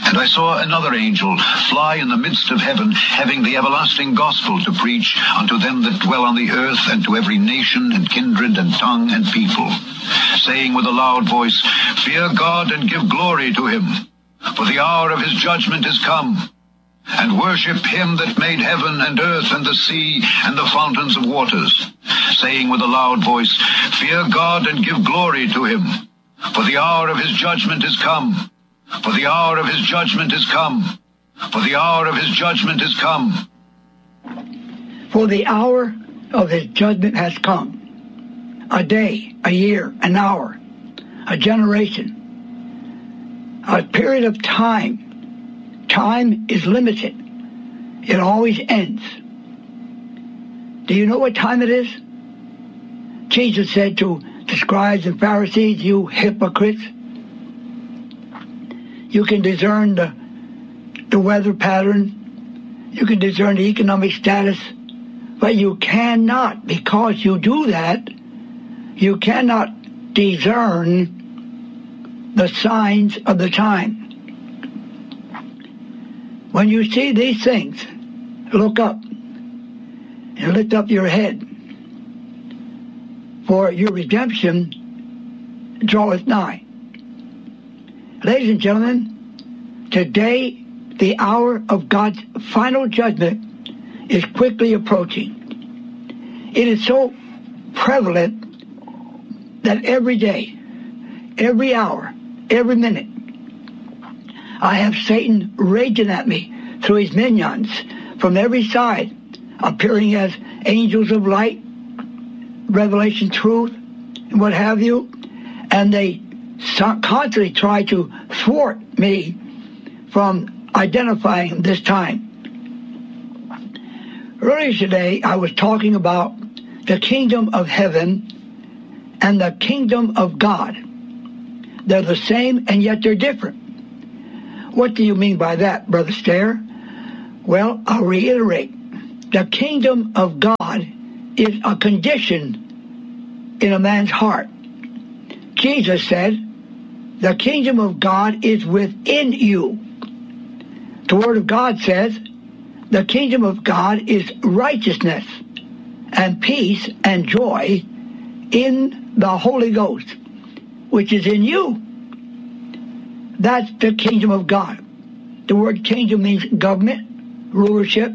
And I saw another angel fly in the midst of heaven, having the everlasting gospel to preach unto them that dwell on the earth, and to every nation and kindred and tongue and people, saying with a loud voice, Fear God and give glory to him, for the hour of his judgment is come. And worship him that made heaven and earth and the sea and the fountains of waters, saying with a loud voice, Fear God and give glory to him, for the hour of his judgment is come. For the hour of his judgment is come. For the hour of his judgment is come. For the hour of his judgment has come. A day, a year, an hour, a generation, a period of time. Time is limited. It always ends. Do you know what time it is? Jesus said to the scribes and Pharisees, you hypocrites, you can discern the weather pattern. You can discern the economic status. But you cannot, because you do that, you cannot discern the signs of the time. When you see these things, look up and lift up your head, for your redemption draweth nigh. Ladies and gentlemen, today the hour of God's final judgment is quickly approaching. It is so prevalent that every day, every hour, every minute, I have Satan raging at me through his minions from every side, appearing as angels of light, revelation truth, and what have you, and they constantly try to thwart me from identifying this time. Earlier today, I was talking about the kingdom of heaven and the kingdom of God. They're the same, and yet they're different. What do you mean by that, Brother Stair? Well, I'll reiterate. The kingdom of God is a condition in a man's heart. Jesus said, the kingdom of God is within you. The Word of God says, the kingdom of God is righteousness and peace and joy in the Holy Ghost, which is in you. That's the kingdom of God. The word kingdom means government, rulership,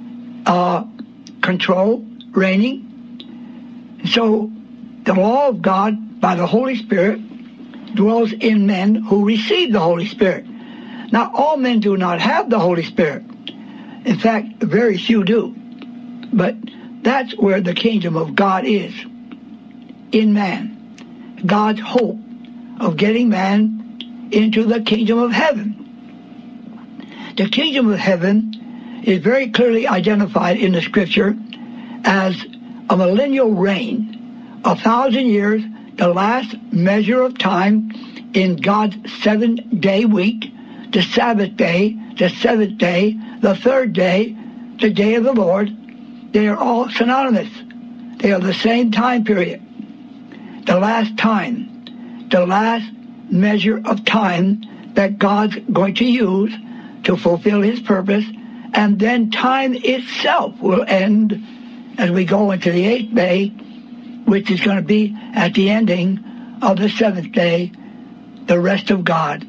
control, reigning. So the law of God by the Holy Spirit dwells in men who receive the Holy Spirit. Now, all men do not have the Holy Spirit. In fact, very few do. But that's where the kingdom of God is, in man. God's hope of getting man into the kingdom of heaven. The kingdom of heaven is very clearly identified in the Scripture as a millennial reign, 1,000 years, the last measure of time in God's 7-day week, the Sabbath day, the seventh day, the third day, the day of the Lord. They are all synonymous. They are the same time period. The last time, the last measure of time that God's going to use to fulfill his purpose, and then time itself will end as we go into the 8th day, which is going to be at the ending of the 7th day, the rest of God.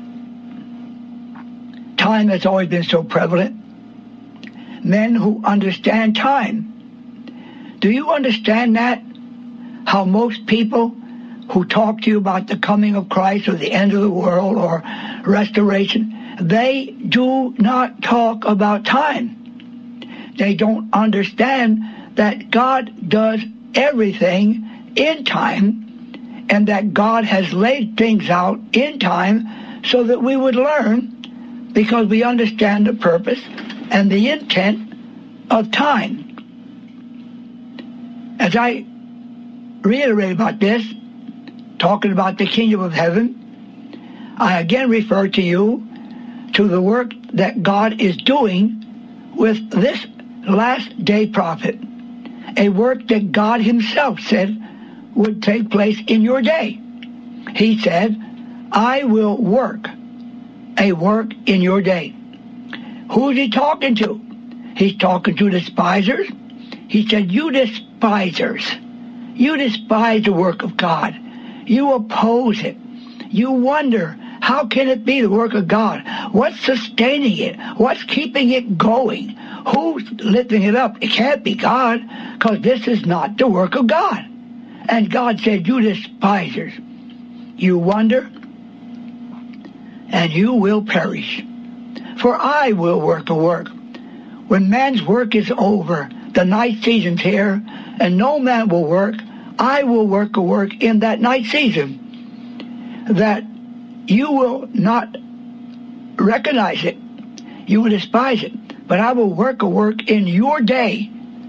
Time has always been so prevalent. Men who understand time. Do you understand that? How most people who talk to you about the coming of Christ or the end of the world or restoration, they do not talk about time. They don't understand that God does everything in time, and that God has laid things out in time so that we would learn, because we understand the purpose and the intent of time. As I reiterate about this, talking about the kingdom of heaven, I again refer to you to the work that God is doing with this last day prophet, a work that God himself said would take place in your day. He said, I will work a work in your day. Who is he talking to? He's talking to despisers. He said, you despisers, you despise the work of God. You oppose it. You wonder, how can it be the work of God? What's sustaining it? What's keeping it going? Who's lifting it up? It can't be God, because this is not the work of God. And God said, you despisers, you wonder, and you will perish. For I will work a work. When man's work is over, the night season's here, and no man will work, I will work a work in that night season, that you will not recognize it. You will despise it. But I will work a work in your day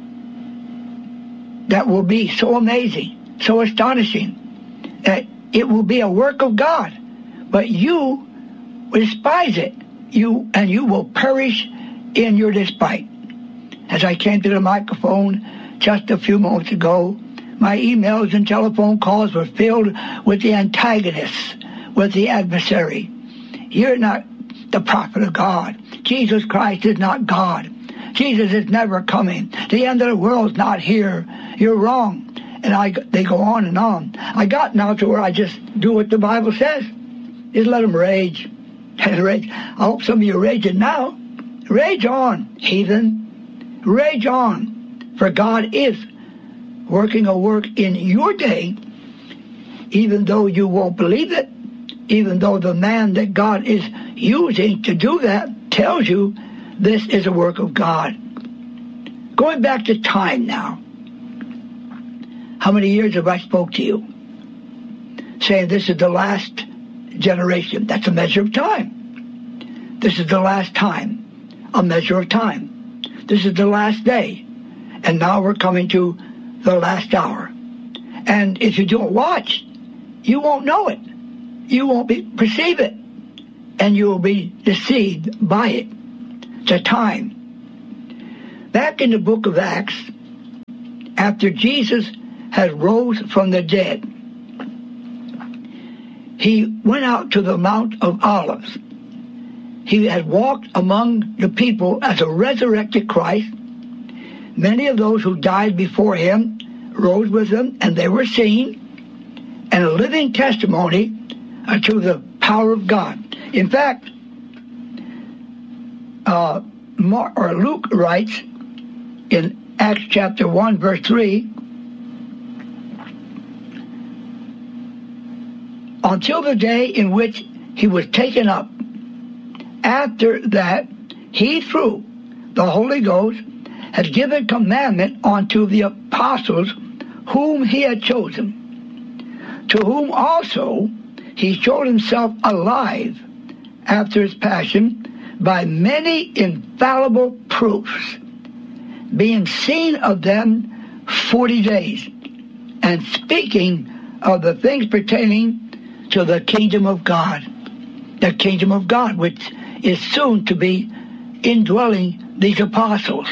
that will be so amazing, so astonishing, that it will be a work of God. But you will despise it. You will perish in your despite. As I came to the microphone just a few moments ago, my emails and telephone calls were filled with the antagonists, with the adversary. You're not the prophet of God. Jesus Christ is not God. Jesus is never coming. The end of the world is not here. You're wrong. And they go on and on. I got now to where I just do what the Bible says. Just let them rage. Rage. I hope some of you are raging now. Rage on, heathen. Rage on. For God is working a work in your day, even though you won't believe it, even though the man that God is using to do that tells you this is a work of God. Going back to time now. How many years have I spoke to you? Saying this is the last generation. That's a measure of time. This is the last time. A measure of time. This is the last day. And now we're coming to the last hour. And if you don't watch, you won't know it. You won't perceive it. And you will be deceived by it. It's a time. Back in the book of Acts, after Jesus had rose from the dead, he went out to the Mount of Olives. He had walked among the people as a resurrected Christ. Many of those who died before him rose with him, and they were seen, and a living testimony to the power of God. In fact, Luke writes in Acts chapter 1, verse 3, until the day in which he was taken up. After that, he, through the Holy Ghost, had given commandment unto the apostles whom he had chosen, to whom also he showed himself alive after his passion by many infallible proofs, being seen of them 40 days, and speaking of the things pertaining to the kingdom of God, which is soon to be indwelling these apostles.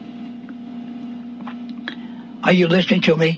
Are you listening to me?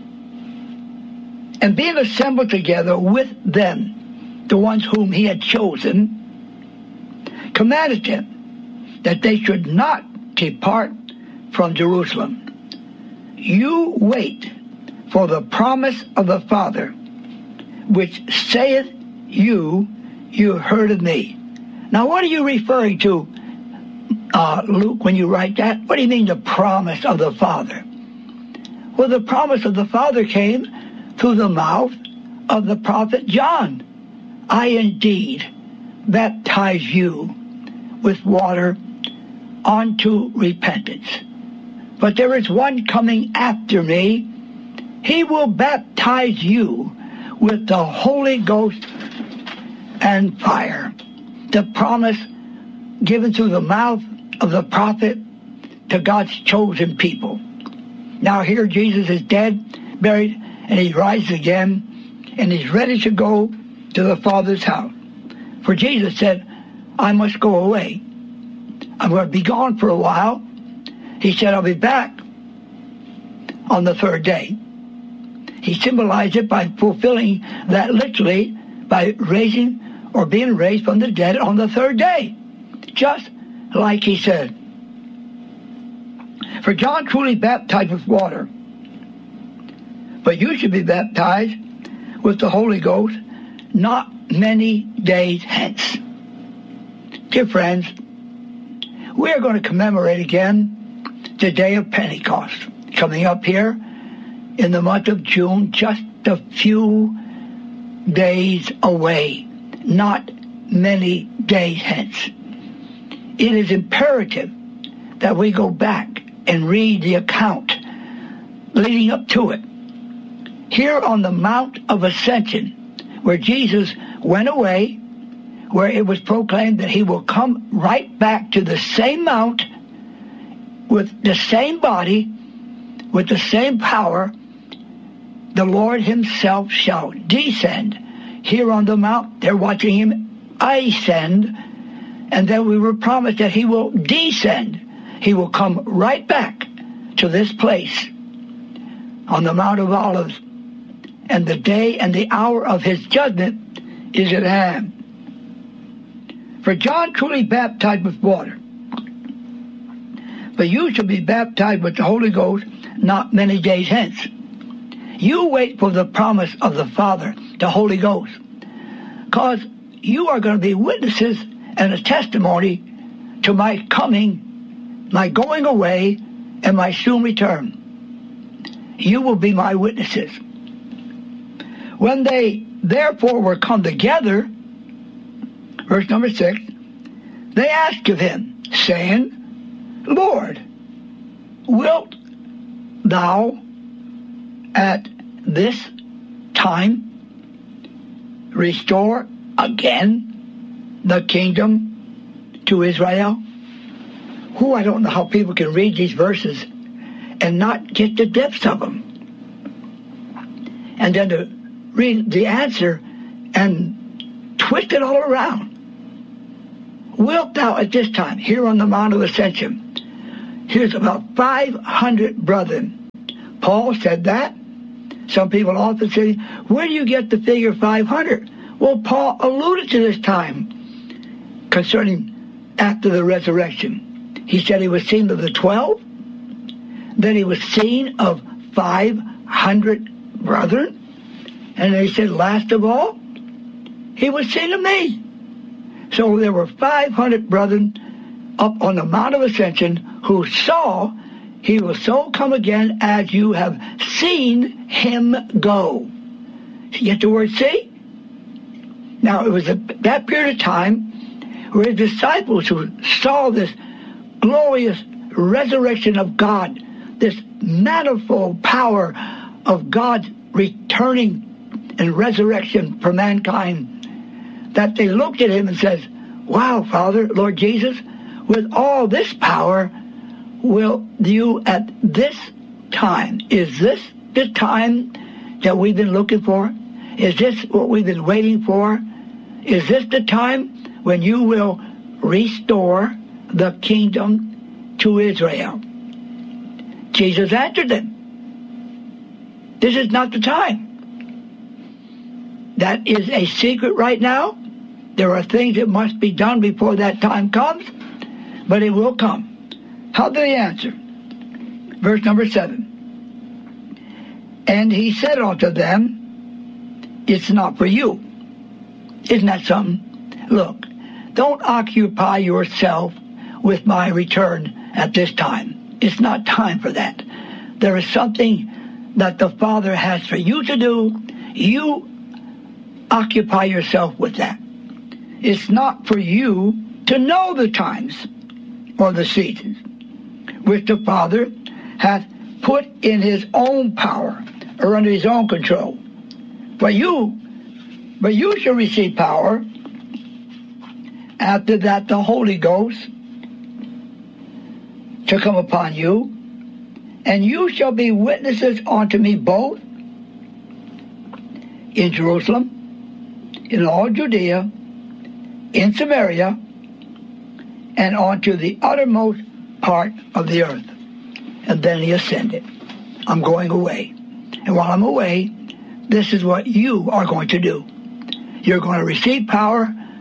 And being assembled together with them, the ones whom he had chosen, commanded them that they should not depart from Jerusalem. You wait for the promise of the Father, which saith you heard of me. Now, what are you referring to, Luke, when you write that? What do you mean, the promise of the Father? Well, the promise of the Father came through the mouth of the prophet John. I indeed baptize you with water unto repentance. But there is one coming after me. He will baptize you with the Holy Ghost and fire. The promise given through the mouth of the prophet to God's chosen people. Now here Jesus is dead, buried, and he rises again, and he's ready to go to the Father's house. For Jesus said, I must go away. I'm going to be gone for a while. He said, I'll be back on the third day. He symbolized it by fulfilling that literally by raising or being raised from the dead on the third day, just like he said. For John truly baptized with water, but you should be baptized with the Holy Ghost not many days hence. Dear friends, we are going to commemorate again the day of Pentecost, coming up here in the month of June, just a few days away, not many days hence. It is imperative that we go back and read the account leading up to it. Here on the Mount of Ascension, where Jesus went away, where it was proclaimed that he will come right back to the same mount with the same body, with the same power, the Lord himself shall descend. Here on the mount, they're watching him ascend, and then we were promised that he will descend. He will come right back to this place on the Mount of Olives, and the day and the hour of his judgment is at hand. For John truly baptized with water, but you shall be baptized with the Holy Ghost not many days hence. You wait for the promise of the Father, the Holy Ghost, because you are going to be witnesses and a testimony to my coming, my going away, and my soon return. You will be my witnesses. When they therefore were come together, verse number 6, they asked of him, saying, Lord, wilt thou at this time restore again the kingdom to Israel? I don't know how people can read these verses and not get the depths of them. And then to read the answer and twist it all around. Wilt thou at this time, here on the Mount of Ascension, here's about 500 brethren. Paul said that. Some people often say, where do you get the figure 500? Well, Paul alluded to this time concerning after the resurrection. He said he was seen of the 12, then he was seen of 500 brethren, and he said, last of all, he was seen of me. So there were 500 brethren up on the Mount of Ascension who saw he will so come again as you have seen him go. You get the word see? Now, it was that period of time where his disciples who saw this glorious resurrection of God, this manifold power of God's returning and resurrection for mankind, that they looked at him and said, wow, Father, Lord Jesus, with all this power, will you at this time, is this the time that we've been looking for? Is this what we've been waiting for? Is this the time when you will restore the kingdom to Israel? Jesus answered them, this is not the time. That is a secret right now. There are things that must be done before that time comes, but it will come. How did he answer? Verse number 7. And he said unto them, it's not for you. Isn't that something? Look, don't occupy yourself with my return at this time. It's not time for that. There is something that the Father has for you to do. You occupy yourself with that. It's not for you to know the times or the seasons which the Father hath put in his own power or under his own control. But you shall receive power after that the Holy Ghost to come upon you, and you shall be witnesses unto me both in Jerusalem, in all Judea, in Samaria, and unto the uttermost part of the earth. And then he ascended. I'm going away. And while I'm away, this is what you are going to do. You're going to receive power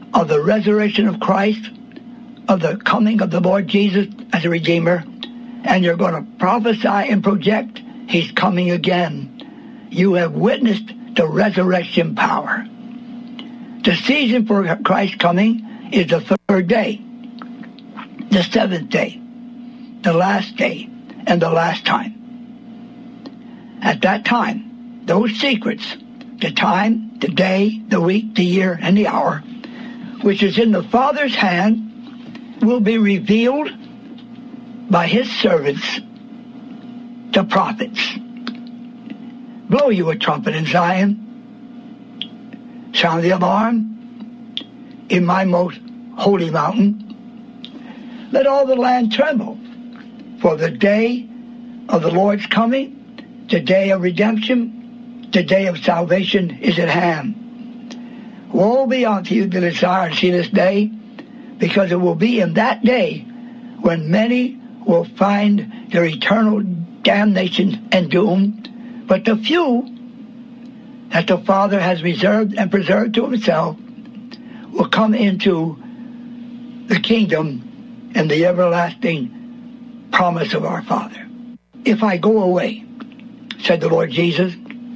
of the resurrection of Christ, of the coming of the Lord Jesus as a Redeemer, and you're going to prophesy and project He's coming again. You have witnessed the resurrection power. The season for Christ's coming is the third day, the seventh day, the last day, and the last time. At that time, those secrets, the time, the day, the week, the year, and the hour, which is in the Father's hand, will be revealed by His servants, the prophets. Blow you a trumpet in Zion. Sound the alarm in my most holy mountain. Let all the land tremble, for the day of the Lord's coming, the day of redemption, the day of salvation is at hand. Woe be unto you that desire to see this day, because it will be in that day when many will find their eternal damnation and doom, but the few that the Father has reserved and preserved to Himself will come into the kingdom and the everlasting promise of our Father. If I go away, said the Lord Jesus,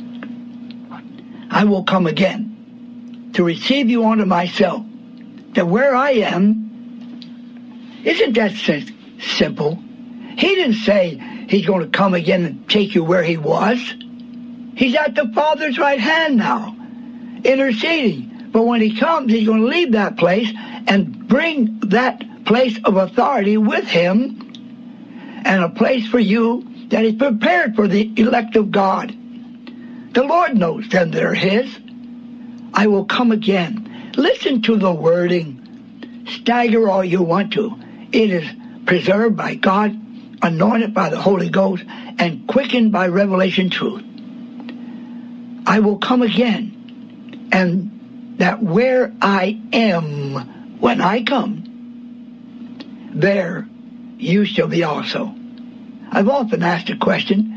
I will come again to receive you unto myself, that where I am, isn't that simple? He didn't say He's going to come again and take you where He was. He's at the Father's right hand now, interceding. But when He comes, He's going to leave that place and bring that place of authority with Him, and a place for you that is prepared for the elect of God. The Lord knows them that are His. I will come again. Listen to the wording. Stagger all you want to. It is preserved by God, anointed by the Holy Ghost, and quickened by revelation truth. I will come again, and that where I am when I come, there you shall be also. I've often asked the question,